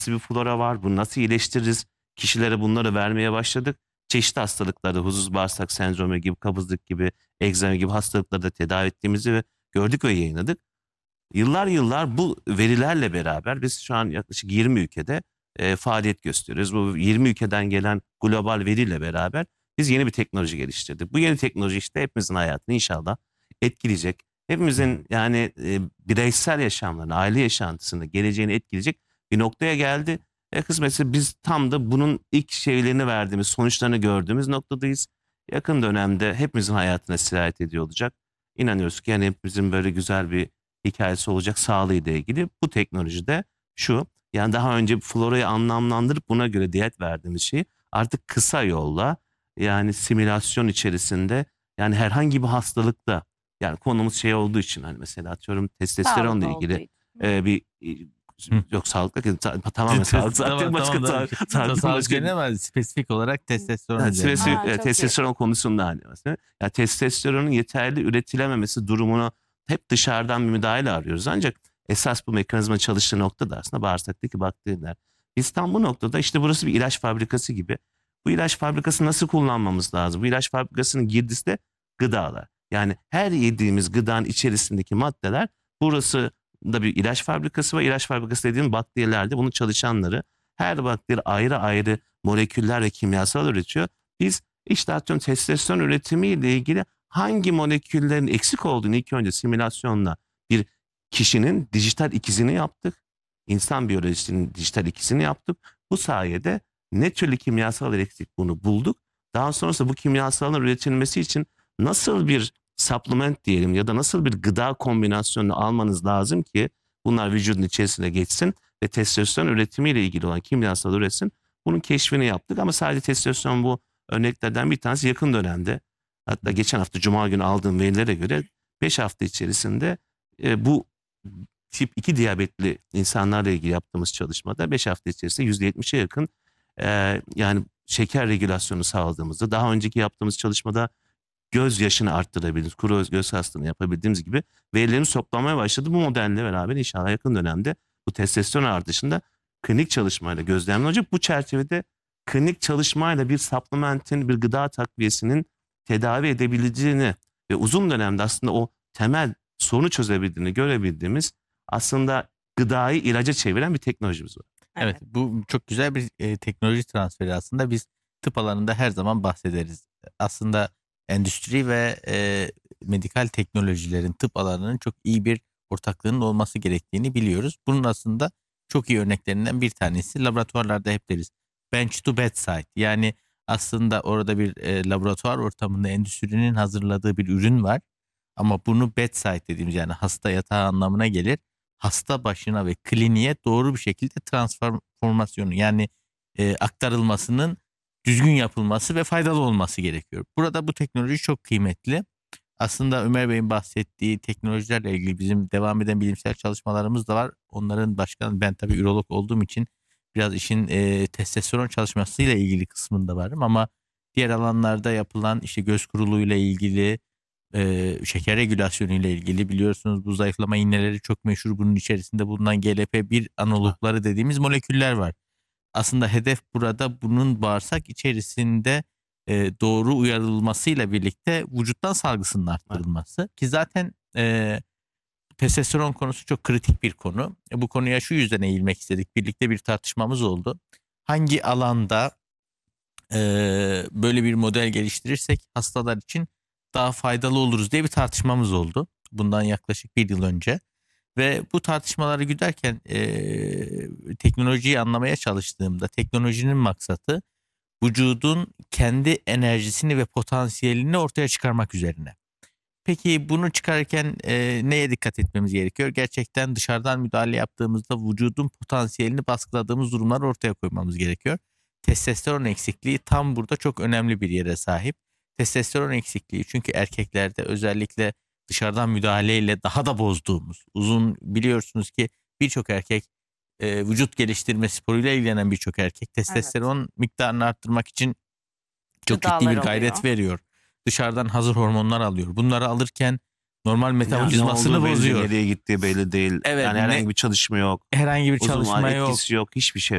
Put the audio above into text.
bir flora var? Bunu nasıl iyileştiririz? Kişilere bunları vermeye başladık. Çeşitli hastalıkları, huzursuz bağırsak sendromu gibi, kabızlık gibi, egzama gibi hastalıkları da tedavi ettiğimizi ve gördük ve yayınladık. Yıllar yıllar bu verilerle beraber biz şu an yaklaşık 20 ülkede faaliyet gösteriyoruz. Bu 20 ülkeden gelen global veriyle beraber biz yeni bir teknoloji geliştirdik. Bu yeni teknoloji işte hepimizin hayatını inşallah etkileyecek. Hepimizin yani bireysel yaşamlarını, aile yaşantısını, geleceğini etkileyecek bir noktaya geldi. Kısmetse biz tam da bunun ilk şeylerini verdiğimiz, sonuçlarını gördüğümüz noktadayız. Yakın dönemde hepimizin hayatına sirayet ediyor olacak. İnanıyoruz ki yani hepimizin böyle güzel bir hikayesi olacak sağlığıyla ilgili. Bu teknolojide şu, yani daha önce florayı anlamlandırıp buna göre diyet verdiğimiz şeyi artık kısa yolla, yani simülasyon içerisinde, yani herhangi bir hastalıkta, yani konumuz şey olduğu için, hani mesela atıyorum testosteronla Sağlıklı olduğu ilgili için. bir yok sağlıklı tamamen sağlık zaten başka Sağlık başka üzerine ama spesifik olarak testosteron üzerine. spesifik çok testosteron konusunda hani mesela ya testosteronun yeterli üretilememesi durumuna hep dışarıdan bir müdahale arıyoruz. Ancak esas bu mekanizma çalıştığı nokta da aslında bağırsaktaki bakteriler. Biz tam bu noktada işte burası bir ilaç fabrikası gibi. Bu ilaç fabrikasını nasıl kullanmamız lazım? Bu ilaç fabrikasının girdisi de gıdalar. Yani her yediğimiz gıdanın içerisindeki maddeler, burası da bir ilaç fabrikası var. İlaç fabrikası dediğim bakterilerde bunun çalışanları. Her bakteri ayrı ayrı moleküller ve kimyasal üretiyor. Biz işte atıyorum testosteron üretimiyle ilgili hangi moleküllerin eksik olduğunu ilk önce simülasyonla bir kişinin dijital ikizini yaptık. İnsan biyolojisinin dijital ikizini yaptık. Bu sayede ne türlü kimyasal eksik bunu bulduk. Daha sonrasında bu kimyasalların üretilmesi için nasıl bir supplement diyelim ya da nasıl bir gıda kombinasyonunu almanız lazım ki bunlar vücudun içerisine geçsin ve testosteron üretimiyle ilgili olan kimyasal üretsin. Bunun keşfini yaptık ama sadece testosteron bu örneklerden bir tanesi. Yakın dönemde, hatta geçen hafta Cuma günü aldığım verilere göre 5 hafta içerisinde bu tip 2 diyabetli insanlarla ilgili yaptığımuz çalışmada 5 hafta içerisinde %70'e yakın yani şeker regülasyonu sağladığımızda, daha önceki yaptığımız çalışmada göz yaşını arttırabildiğimiz, kuru göz hastalığını yapabildiğimiz gibi verilerimiz toplamaya başladı. Bu modelle beraber inşallah yakın dönemde bu testosteron artışında klinik çalışmayla gözlemlenecek. Bu çerçevede klinik çalışmayla bir supplementin, bir gıda takviyesinin tedavi edebileceğini ve uzun dönemde aslında o temel sorunu çözebildiğini görebildiğimiz, aslında gıdayı ilaca çeviren bir teknolojimiz var. Evet, bu çok güzel bir teknoloji transferi aslında. Biz tıp alanında her zaman bahsederiz. Aslında endüstri ve medikal teknolojilerin tıp alanının çok iyi bir ortaklığının olması gerektiğini biliyoruz. Bunun aslında çok iyi örneklerinden bir tanesi laboratuvarlarda hep deriz. Bench to bedside, yani aslında orada bir laboratuvar ortamında endüstrinin hazırladığı bir ürün var. Ama bunu bedside dediğimiz, yani hasta yatağı anlamına gelir. Hasta başına ve kliniğe doğru bir şekilde transformasyonu, yani aktarılmasının düzgün yapılması ve faydalı olması gerekiyor. Burada bu teknoloji çok kıymetli. Aslında Ömer Bey'in bahsettiği teknolojilerle ilgili bizim devam eden bilimsel çalışmalarımız da var. Onların başkanı, ben tabii ürolog olduğum için biraz işin testosteron çalışmasıyla ilgili kısmında varım, ama diğer alanlarda yapılan işte göz kuruluğuyla ilgili, şeker regülasyonu ile ilgili, biliyorsunuz bu zayıflama iğneleri çok meşhur. Bunun içerisinde bulunan GLP-1 analogları dediğimiz moleküller var. Aslında hedef burada bunun bağırsak içerisinde doğru uyarılmasıyla birlikte vücuttan salgısının arttırılması. Ki zaten testosteron konusu çok kritik bir konu. Bu konuya şu yüzden eğilmek istedik. Birlikte bir tartışmamız oldu. Hangi alanda böyle bir model geliştirirsek hastalar için daha faydalı oluruz diye bir tartışmamız oldu. Bundan yaklaşık 1 yıl önce. Ve bu tartışmaları güderken teknolojiyi anlamaya çalıştığımda, teknolojinin maksatı vücudun kendi enerjisini ve potansiyelini ortaya çıkarmak üzerine. Peki bunu çıkarırken neye dikkat etmemiz gerekiyor? Gerçekten dışarıdan müdahale yaptığımızda vücudun potansiyelini baskıladığımız durumları ortaya koymamız gerekiyor. Testosteron eksikliği tam burada çok önemli bir yere sahip. Testosteron eksikliği çünkü erkeklerde özellikle dışarıdan müdahaleyle daha da bozduğumuz, biliyorsunuz ki birçok erkek, vücut geliştirme sporuyla ilgilenen birçok erkek testosteron miktarını arttırmak için çok ciddi bir gayret veriyor. Dışarıdan hazır hormonlar alıyor. Bunları alırken normal metabolizmasını bozuyor. Nereye gittiği belli değil. Evet, yani herhangi bir çalışma yok. Herhangi bir çalışma yok. Etkisi yok. Hiçbir şey